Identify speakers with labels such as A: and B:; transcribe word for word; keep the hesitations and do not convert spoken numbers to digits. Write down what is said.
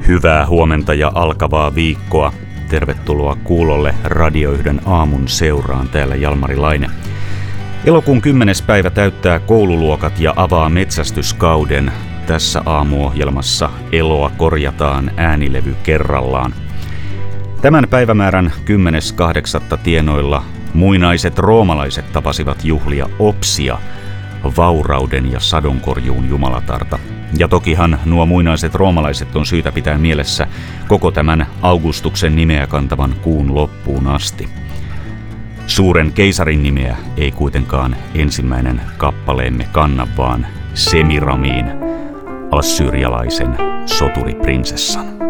A: Hyvää huomenta ja alkavaa viikkoa. Tervetuloa kuulolle Radio yhden aamun seuraan, täällä Jalmari Laine. Elokuun kymmenes päivä täyttää koululuokat ja avaa metsästyskauden. Tässä aamuohjelmassa eloa korjataan äänilevy kerrallaan. Tämän päivämäärän kymmenes kahdeksatta tienoilla muinaiset roomalaiset tapasivat juhlia Opsia, vaurauden ja sadonkorjuun jumalatarta. Ja tokihan nuo muinaiset roomalaiset on syytä pitää mielessä koko tämän Augustuksen nimeä kantavan kuun loppuun asti. Suuren keisarin nimeä ei kuitenkaan ensimmäinen kappaleemme kanna, vaan Semiramiin, assyrialaisen soturiprinsessan.